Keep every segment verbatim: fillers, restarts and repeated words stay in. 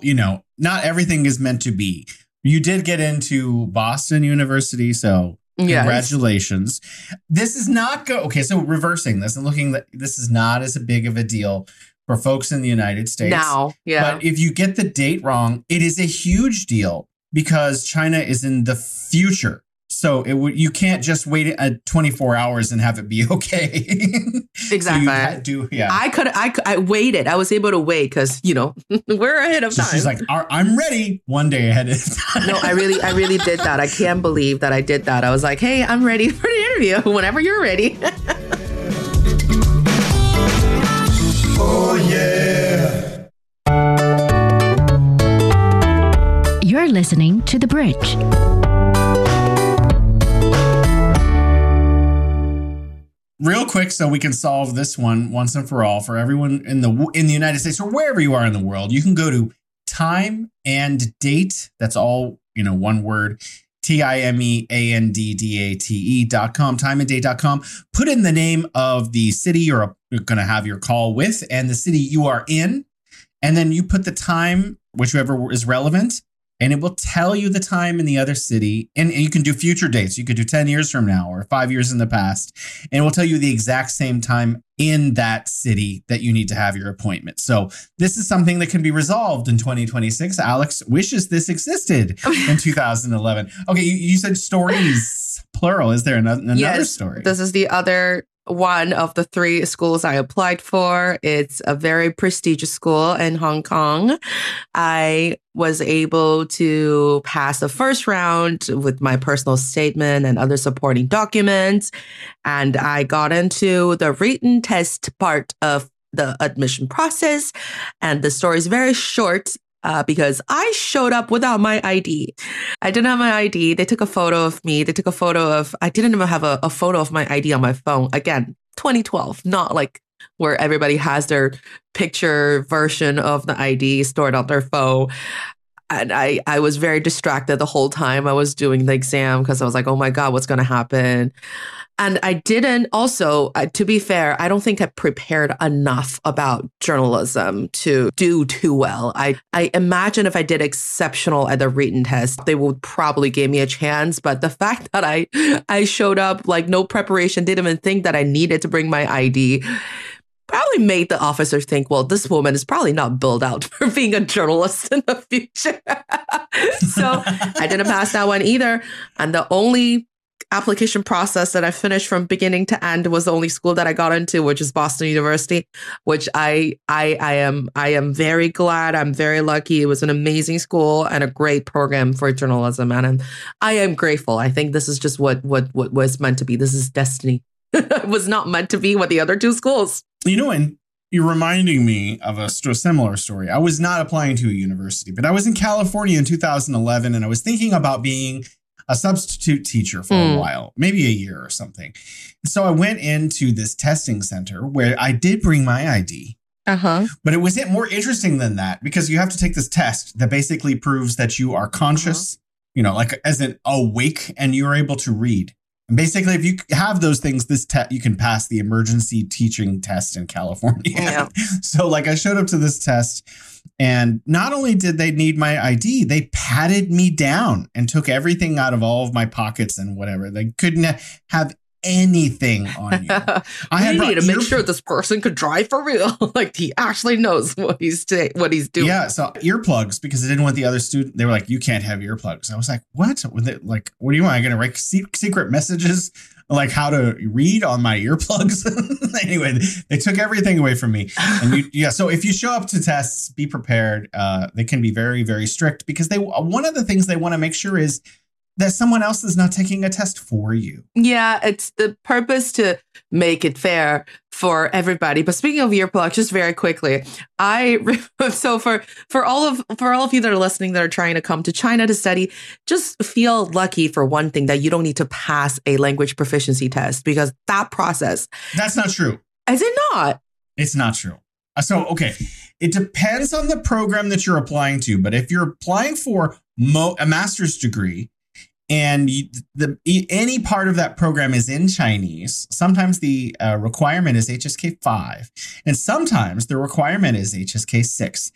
you know, not everything is meant to be. You did get into Boston University, so yes. Congratulations. This is not go. Okay, so reversing this and looking that this is not as big of a deal for folks in the United States. Now, yeah. But if you get the date wrong, it is a huge deal because China is in the future. So it w- you can't just wait uh, twenty-four hours and have it be okay. Exactly. So do, yeah. I could, I, I waited. I was able to wait because, you know, we're ahead of so time. She's like, I'm ready one day ahead of time. No, I really, I really did that. I can't believe that I did that. I was like, hey, I'm ready for the interview whenever you're ready. Oh, yeah. You're listening to The Bridge. Real quick, so we can solve this one once and for all for everyone in the in the United States or wherever you are in the world. You can go to time and date. That's all, you know, one word. T I M E A N D D A T E dot com, time and date dot com. Put in the name of the city you're going to have your call with and the city you are in. And then you put the time, whichever is relevant, and it will tell you the time in the other city. And, and you can do future dates. You could do ten years from now or five years in the past. And it will tell you the exact same time in that city that you need to have your appointment. So this is something that can be resolved in twenty twenty-six. Alex wishes this existed in two thousand eleven. Okay, you, you said stories, plural. Is there another, another yes, story? This is the other one of the three schools I applied for. It's a very prestigious school in Hong Kong. I was able to pass the first round with my personal statement and other supporting documents. And I got into the written test part of the admission process. And the story is very short. Uh, because I showed up without my I D. I didn't have my I D. They took a photo of me. They took a photo of, I didn't even have a, a photo of my I D on my phone. Again, twenty twelve, not like where everybody has their picture version of the I D stored on their phone. And I, I was very distracted the whole time I was doing the exam because I was like, oh my God, what's going to happen? And I didn't also, uh, to be fair, I don't think I prepared enough about journalism to do too well. I, I imagine if I did exceptional at the written test, they would probably give me a chance. But the fact that I, I showed up like no preparation, didn't even think that I needed to bring my I D, probably made the officers think, well, this woman is probably not built out for being a journalist in the future. So I didn't pass that one either. And the only application process that I finished from beginning to end was the only school that I got into, which is Boston University, which I I I am I am very glad. I'm very lucky. It was an amazing school and a great program for journalism. And, and I am grateful. I think this is just what what what was meant to be. This is destiny. It was not meant to be what the other two schools. You know, and you're reminding me of a st- similar story. I was not applying to a university, but I was in California in two thousand eleven, and I was thinking about being a substitute teacher for mm. a while, maybe a year or something. And so I went into this testing center where I did bring my I D. Uh-huh. But it was more interesting than that because you have to take this test that basically proves that you are conscious, uh-huh. you know, like as an awake and you're able to read. And basically, if you have those things, this te- you can pass the emergency teaching test in California. Yeah. So like I showed up to this test and not only did they need my I D, they patted me down and took everything out of all of my pockets and whatever. They couldn't have anything on you. I we had need to ear- make sure this person could drive for real. Like he actually knows what he's ta- what he's doing. Yeah, so earplugs because I didn't want the other student. They were like, "You can't have earplugs." I was like, "What? With it, like, what do you want? I'm gonna write se- secret messages like how to read on my earplugs?" Anyway, they took everything away from me. And you, yeah, so if you show up to tests, be prepared. Uh, they can be very, very strict because they one of the things they want to make sure is that someone else is not taking a test for you. Yeah, it's the purpose to make it fair for everybody. But speaking of earplugs, just very quickly, I so for for all of for all of you that are listening that are trying to come to China to study, just feel lucky for one thing that you don't need to pass a language proficiency test because that process. That's not true. Is it not? It's not true. So, okay, it depends on the program that you're applying to. But if you're applying for mo- a master's degree, and you, the any part of that program is in Chinese, sometimes the uh, requirement is H S K five, and sometimes the requirement is H S K six.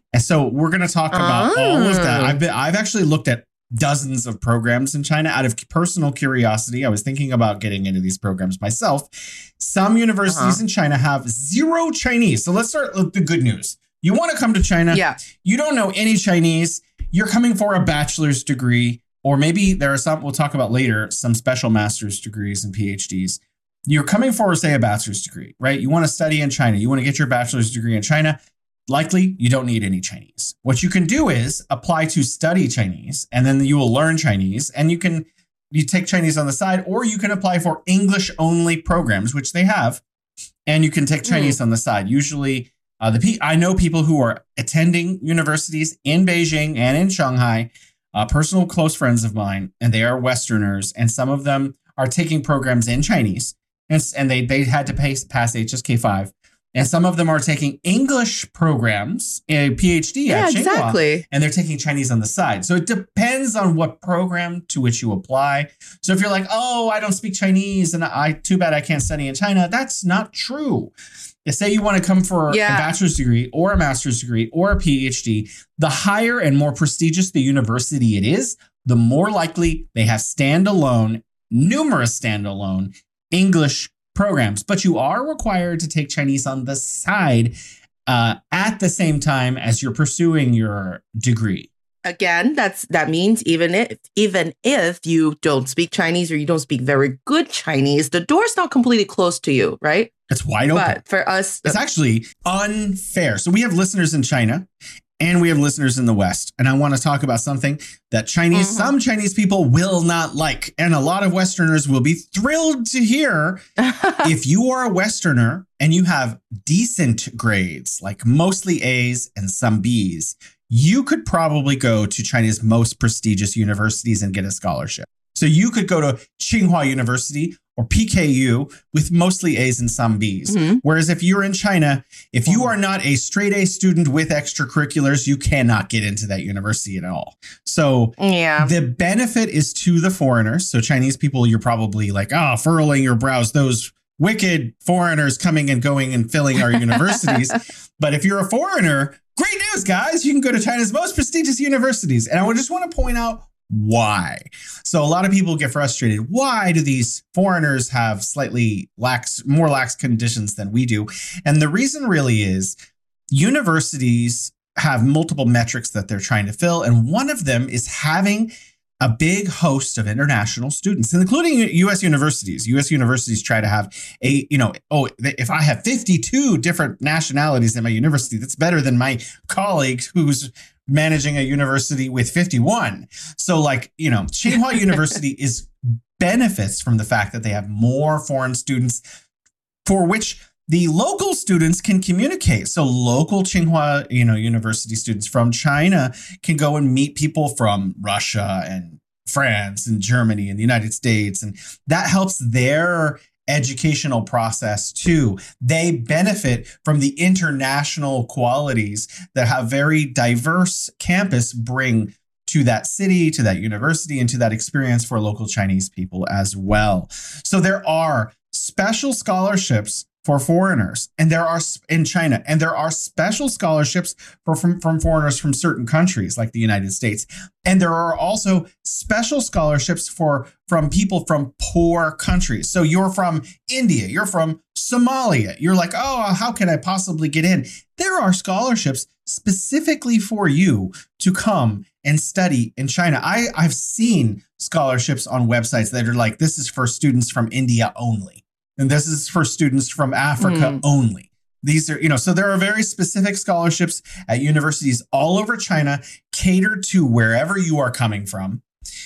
And so we're going to talk about Oh. all of that. I've been, I've actually looked at dozens of programs in China out of personal curiosity. I was thinking about getting into these programs myself. Some universities Uh-huh. in China have zero Chinese. So let's start with the good news. You want to come to China. Yeah. You don't know any Chinese. You're coming for a bachelor's degree, or maybe there are some, we'll talk about later, some special master's degrees and PhDs. You're coming for, say, a bachelor's degree, right? You want to study in China. You want to get your bachelor's degree in China. Likely, you don't need any Chinese. What you can do is apply to study Chinese, and then you will learn Chinese, and you can you take Chinese on the side, or you can apply for English-only programs, which they have, and you can take Chinese mm. on the side. Usually, uh, the I know people who are attending universities in Beijing and in Shanghai, uh, personal close friends of mine, and they are Westerners, and some of them are taking programs in Chinese, and, and they they had to pay, pass H S K five. And some of them are taking English programs, a PhD yeah, at Tsinghua, exactly. and they're taking Chinese on the side. So it depends on what program to which you apply. So if you're like, oh, I don't speak Chinese and I too bad I can't study in China, that's not true. If say you want to come for yeah. a bachelor's degree or a master's degree or a PhD, the higher and more prestigious the university it is, the more likely they have standalone, numerous standalone English programs, but you are required to take Chinese on the side uh, at the same time as you're pursuing your degree. Again, that's that means even if even if you don't speak Chinese or you don't speak very good Chinese, the door's not completely closed to you, right? It's wide open. But for us, it's actually unfair. So we have listeners in China. And we have listeners in the West. And I want to talk about something that Chinese, mm-hmm. some Chinese people will not like. And a lot of Westerners will be thrilled to hear if you are a Westerner and you have decent grades, like mostly A's and some B's, you could probably go to China's most prestigious universities and get a scholarship. So you could go to Tsinghua University or P K U with mostly A's and some B's. Mm-hmm. Whereas if you're in China, if you are not a straight A student with extracurriculars, you cannot get into that university at all. So yeah. the benefit is to the foreigners. So Chinese people, you're probably like, ah, oh, furrowing your brows, those wicked foreigners coming and going and filling our universities. But if you're a foreigner, great news, guys. You can go to China's most prestigious universities. And I just want to point out why. So a lot of people get frustrated. Why do these foreigners have slightly lax, more lax conditions than we do? And the reason really is universities have multiple metrics that they're trying to fill. And one of them is having a big host of international students, including U S universities. U S universities try to have a, you know, oh, if I have fifty-two different nationalities at my university, that's better than my colleague who's managing a university with fifty-one. So like, you know, Tsinghua University is benefits from the fact that they have more foreign students for which the local students can communicate. So local Tsinghua, you know, university students from China can go and meet people from Russia and France and Germany and the United States. And that helps their educational process too. They benefit from the international qualities that have very diverse campus bring to that city, to that university, and to that experience for local Chinese people as well. So there are special scholarships for foreigners, and there are in China, and there are special scholarships for from, from foreigners from certain countries like the United States. And there are also special scholarships for from people from poor countries. So you're from India, you're from Somalia. You're like, oh, how can I possibly get in? There are scholarships specifically for you to come and study in China. I, I've seen scholarships on websites that are like, this is for students from India only. And this is for students from Africa mm. only. These are, you know, so there are very specific scholarships at universities all over China catered to wherever you are coming from.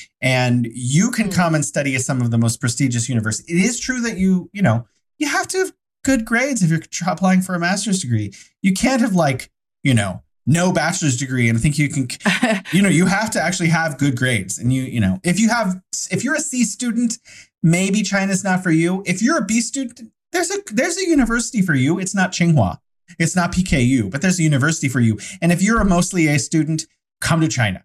And you can mm. come and study at some of the most prestigious universities. It is true that you, you know, you have to have good grades if you're applying for a master's degree. You can't have like, you know, no bachelor's degree and think you can, you know, you have to actually have good grades. And you, you know, if you have, if you're a C student, maybe China's not for you. If you're a B student, there's a there's a university for you. It's not Tsinghua. It's not P K U, but there's a university for you. And if you're a mostly A student, come to China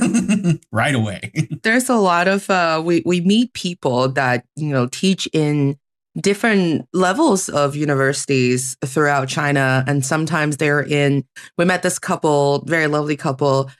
right away. There's a lot of, uh, we, we meet people that, you know, teach in different levels of universities throughout China. And sometimes they're in, we met this couple, very lovely couple.